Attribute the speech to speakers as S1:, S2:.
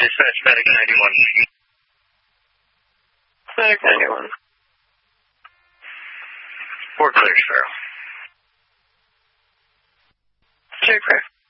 S1: Dispatch Medic 91.
S2: Medic 91.
S1: We're clear, Sparrow.
S2: Check clear.